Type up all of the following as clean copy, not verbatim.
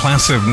class of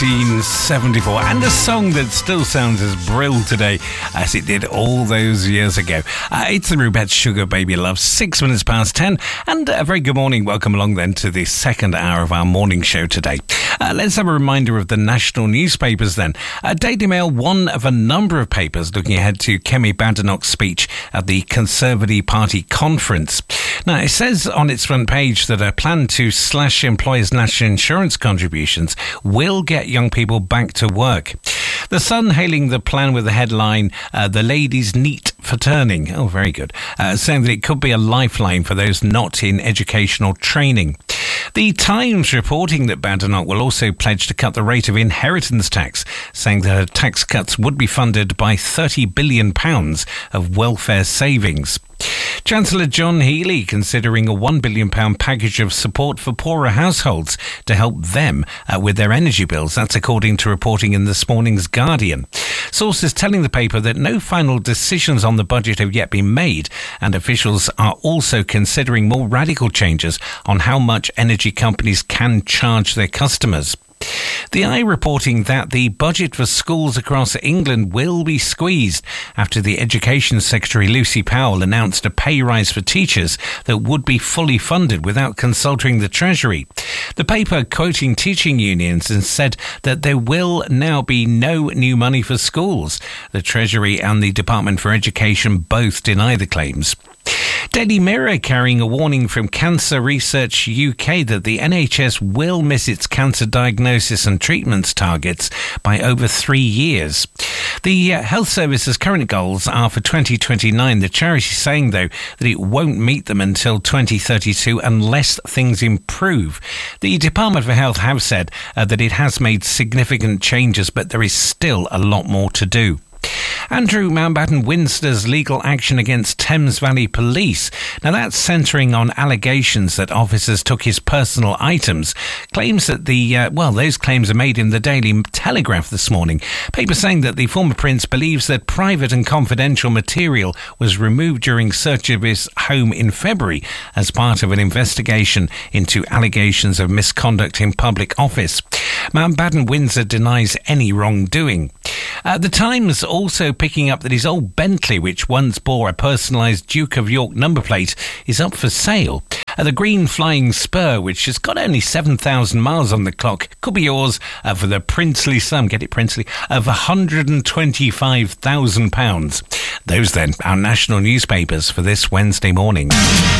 1974, and a song that still sounds as brill today as it did all those years ago. It's the Rubettes Sugar Baby Love, 6 minutes past 10, and a very good morning. Welcome along then to the second hour of our morning show today. Let's have a reminder of the national newspapers then. Daily Mail, one of a number of papers looking ahead to Kemi Badenoch's speech at the Conservative Party conference. Now, it says on its front page that a plan to slash employers' national insurance contributions will get young people back to work. The Sun hailing the plan with the headline, "The Ladies Neat for Turning." Oh, very good. Saying that it could be a lifeline for those not in educational training. The Times reporting that Badenoch will also pledge to cut the rate of inheritance tax, saying that her tax cuts would be funded by £30 billion of welfare savings. Chancellor John Healey considering a £1 billion package of support for poorer households to help them with their energy bills. That's according to reporting in this morning's Guardian. Sources telling the paper that no final decisions on the budget have yet been made, and officials are also considering more radical changes on how much energy companies can charge their customers. The Eye reporting that the budget for schools across England will be squeezed after the Education Secretary Lucy Powell announced a pay rise for teachers that would be fully funded without consulting the Treasury. The paper, quoting teaching unions, and said that there will now be no new money for schools. The Treasury and the Department for Education both deny the claims. Daily Mirror carrying a warning from Cancer Research UK that the NHS will miss its cancer diagnosis and treatments targets by over 3 years. The Health Service's current goals are for 2029. The charity saying, though, that it won't meet them until 2032 unless things improve. The Department for Health have said that it has made significant changes, but there is still a lot more to do. Andrew Mountbatten Winster's legal action against Thames Valley Police. Now, that's centering on allegations that officers took his personal items. Claims that those claims are made in the Daily Telegraph this morning. Paper saying that the former prince believes that private and confidential material was removed during search of his home in February as part of an investigation into allegations of misconduct in public office. Mountbatten Windsor denies any wrongdoing. The Times also picking up that his old Bentley, which once bore a personalised Duke of York number plate, is up for sale. The Green Flying Spur, which has got only 7,000 miles on the clock, could be yours for the princely sum, get it princely, of £125,000. Those then, our national newspapers for this Wednesday morning.